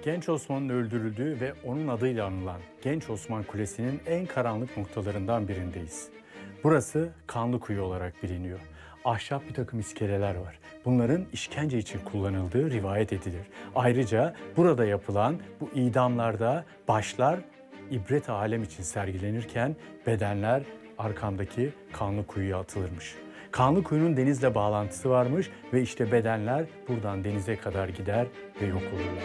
Genç Osman'ın öldürüldüğü ve onun adıyla anılan Genç Osman Kulesi'nin en karanlık noktalarından birindeyiz. Burası Kanlıkuyu olarak biliniyor. Ahşap bir takım iskeleler var. Bunların işkence için kullanıldığı rivayet edilir. Ayrıca burada yapılan bu idamlarda başlar ibret alem için sergilenirken bedenler arkamdaki kanlı kuyuya atılırmış. Kanlı kuyunun denizle bağlantısı varmış ve işte bedenler buradan denize kadar gider ve yok olurlar.